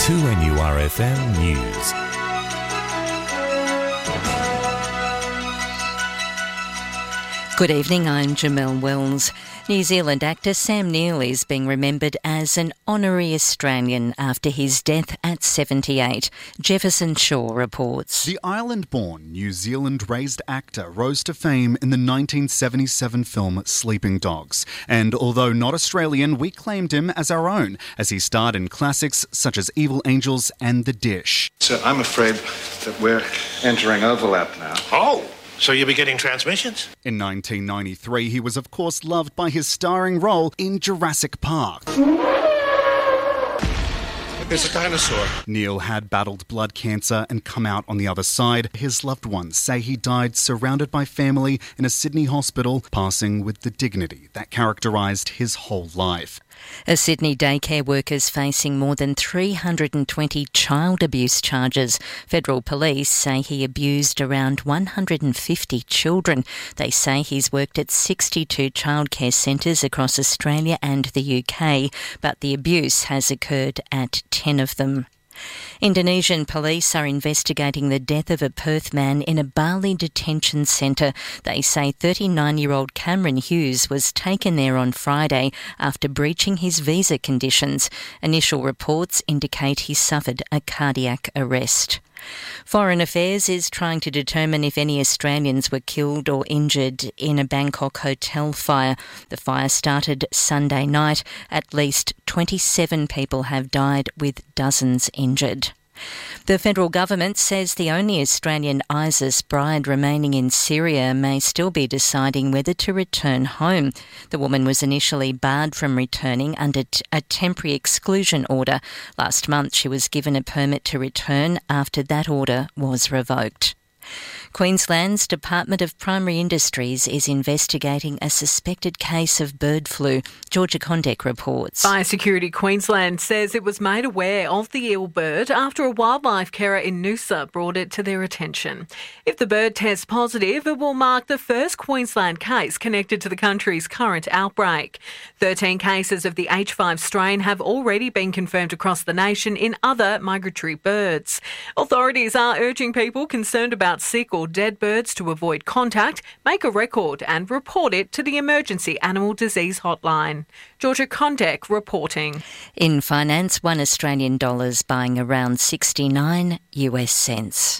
2NURFM News. Good evening, I'm Jamelle Wells. New Zealand actor Sam Neill is being remembered as an honorary Australian after his death at 78. Jefferson Shaw reports. The Ireland-born, New Zealand-raised actor rose to fame in the 1977 film Sleeping Dogs. And although not Australian, we claimed him as our own, as he starred in classics such as Evil Angels and The Dish. So I'm afraid that we're entering overlap now. Oh! So you'll be getting transmissions? In 1993, he was of course loved by his starring role in Jurassic Park. There's a dinosaur. Neill had battled blood cancer and come out on the other side. His loved ones say he died surrounded by family in a Sydney hospital, passing with the dignity that characterised his whole life. A Sydney daycare worker's facing more than 320 child abuse charges. Federal police say he abused around 150 children. They say he's worked at 62 childcare centres across Australia and the UK, but the abuse has occurred at 10 of them. Indonesian police are investigating the death of a Perth man in a Bali detention centre. They say 39-year-old Cameron Hughes was taken there on Friday after breaching his visa conditions. Initial reports indicate he suffered a cardiac arrest. Foreign Affairs is trying to determine if any Australians were killed or injured in a Bangkok hotel fire. The fire started Sunday night. At least 27 people have died, with dozens injured. The federal government says the only Australian ISIS bride remaining in Syria may still be deciding whether to return home. The woman was initially barred from returning under a temporary exclusion order. Last month she was given a permit to return after that order was revoked. Queensland's Department of Primary Industries is investigating a suspected case of bird flu. Georgia Condek reports. Biosecurity Queensland says it was made aware of the ill bird after a wildlife carer in Noosa brought it to their attention. If the bird tests positive, it will mark the first Queensland case connected to the country's current outbreak. 13 cases of the H5 strain have already been confirmed across the nation in other migratory birds. Authorities are urging people concerned about sick or dead birds to avoid contact, make a record and report it to the Emergency Animal Disease Hotline. Georgia Condek reporting. In finance, $1 Australian buying around 69 US cents.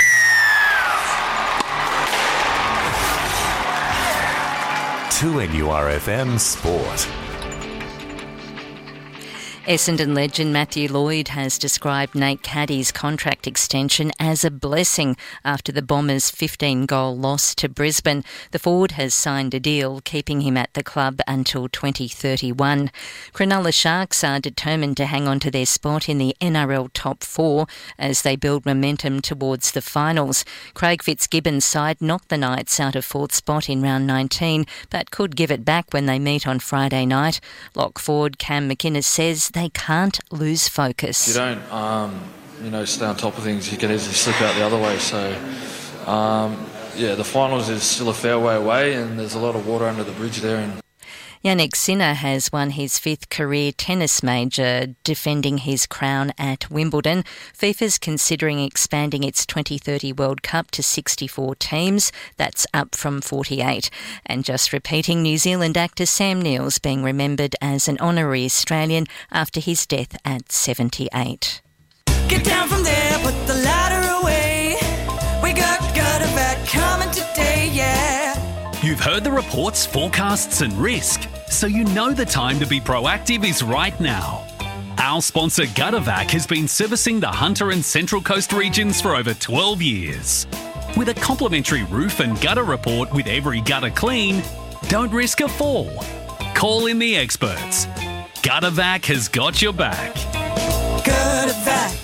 To NURFM Sport. Essendon legend Matthew Lloyd has described Nate Caddy's contract extension as a blessing after the Bombers' 15-goal loss to Brisbane. The forward has signed a deal keeping him at the club until 2031. Cronulla Sharks are determined to hang on to their spot in the NRL top four as they build momentum towards the finals. Craig Fitzgibbon's side knocked the Knights out of fourth spot in round 19, but could give it back when they meet on Friday night. Lock forward Cam McInnes says they can't lose focus. If you don't, stay on top of things, you can easily slip out the other way. So, the finals is still a fair way away and there's a lot of water under the bridge there. And Yannick Sinner has won his fifth career tennis major, defending his crown at Wimbledon. FIFA's considering expanding its 2030 World Cup to 64 teams. That's up from 48. And just repeating, New Zealand actor Sam Neill's being remembered as an honorary Australian after his death at 78. Get down from there, put the ladder away. We got Gutterback coming today, yeah. You've heard the reports, forecasts and risk, so you know the time to be proactive is right now. Our sponsor Guttervac has been servicing the Hunter and Central Coast regions for over 12 years. With a complimentary roof and gutter report with every gutter clean, don't risk a fall. Call in the experts. Guttervac has got your back. Guttervac.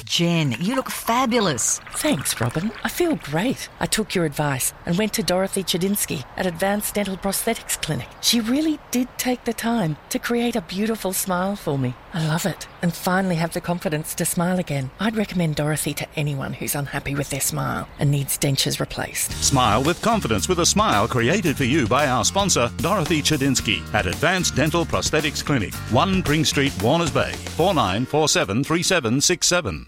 Jen, you look fabulous. Thanks, Robin. I feel great. I took your advice and went to Dorothy Chedinsky at Advanced Dental Prosthetics Clinic. She really did take the time to create a beautiful smile for me. I love it and finally have the confidence to smile again. I'd recommend Dorothy to anyone who's unhappy with their smile and needs dentures replaced. Smile with confidence with a smile created for you by our sponsor, Dorothy Chedinsky, at Advanced Dental Prosthetics Clinic, 1 Pring Street, Warners Bay, 49473767.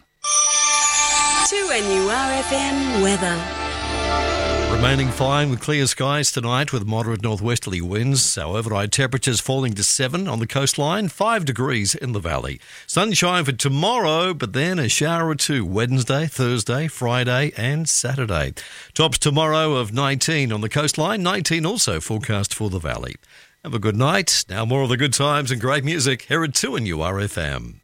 2NURFM weather. Remaining fine with clear skies tonight with moderate northwesterly winds. Our overnight temperatures falling to 7 on the coastline, 5 degrees in the valley. Sunshine for tomorrow, but then a shower or two Wednesday, Thursday, Friday and Saturday. Tops tomorrow of 19 on the coastline, 19 also forecast for the valley. Have a good night. Now more of the good times and great music here at 2NURFM.